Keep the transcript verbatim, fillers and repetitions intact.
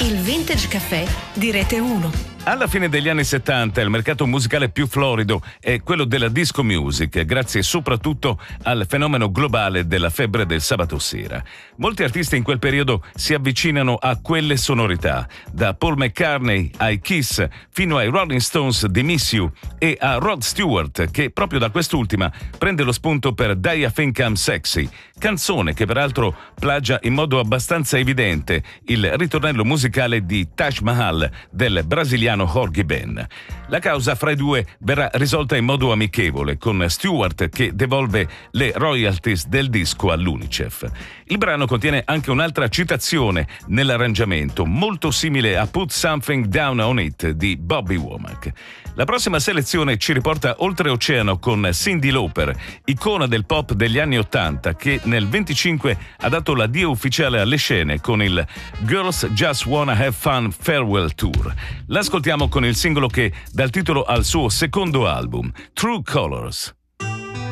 il Vintage Caffè di Rete uno. Alla fine degli anni settanta il mercato musicale più florido è quello della disco music, grazie soprattutto al fenomeno globale della febbre del sabato sera. Molti artisti in quel periodo si avvicinano a quelle sonorità, da Paul McCartney ai Kiss fino ai Rolling Stones di Miss You e a Rod Stewart, che proprio da quest'ultima prende lo spunto per Die I Think I'm Sexy, canzone che peraltro plagia in modo abbastanza evidente il ritornello musicale di Taj Mahal del brasiliano Jorge Ben. La causa fra i due verrà risolta in modo amichevole, con Stewart che devolve le royalties del disco all'UNICEF. Il brano contiene anche un'altra citazione nell'arrangiamento, molto simile a Put Something Down on It di Bobby Womack. La prossima selezione ci riporta oltreoceano con Cyndi Lauper, icona del pop degli anni ottanta, che nel venticinque ha dato l'addio ufficiale alle scene con il Girls Just Wanna Have Fun Farewell Tour. L'ascoltiamo con il singolo che dà il titolo al suo secondo album, True Colors.